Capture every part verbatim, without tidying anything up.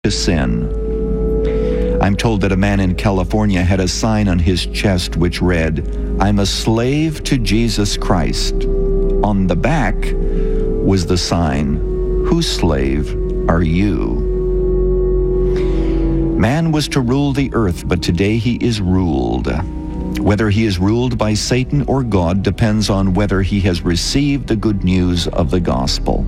to sin. I'm told that a man in California had a sign on his chest which read, "I'm a slave to Jesus Christ." On the back was the sign, "Whose slave are you?" Man was to rule the earth, but today he is ruled. Whether he is ruled by Satan or God depends on whether he has received the good news of the gospel.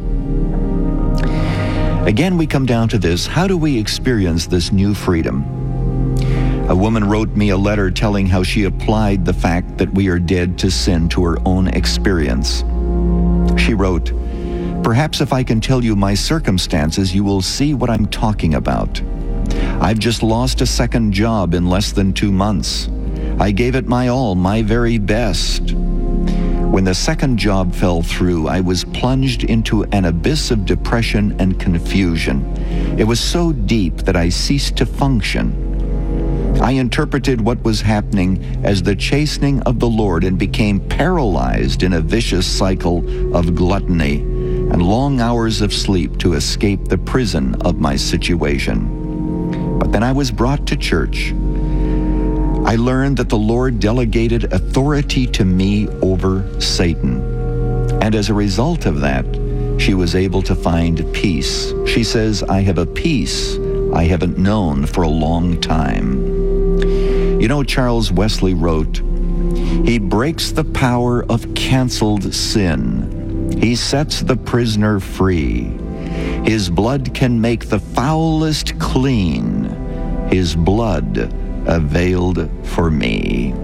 Again, we come down to this: how do we experience this new freedom? A woman wrote me a letter telling how she applied the fact that we are dead to sin to her own experience. She wrote, "Perhaps if I can tell you my circumstances, you will see what I'm talking about. I've just lost a second job in less than two months. I gave it my all, my very best. When the second job fell through, I was plunged into an abyss of depression and confusion. It was so deep that I ceased to function. I interpreted what was happening as the chastening of the Lord and became paralyzed in a vicious cycle of gluttony and long hours of sleep to escape the prison of my situation. But then I was brought to church. I learned that the Lord delegated authority to me over Satan. And as a result of that, she was able to find peace. She says, "I have a peace I haven't known for a long time." You know, Charles Wesley wrote, "He breaks the power of canceled sin. He sets the prisoner free. His blood can make the foulest clean. His blood availed for me."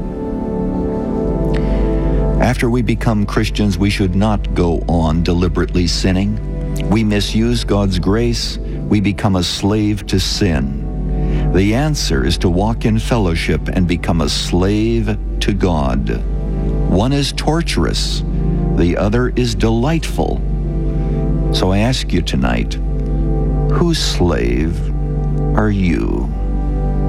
After we become Christians, we should not go on deliberately sinning. We misuse God's grace. We become a slave to sin. The answer is to walk in fellowship and become a slave to God. One is torturous, the other is delightful. So I ask you tonight, whose slave are you?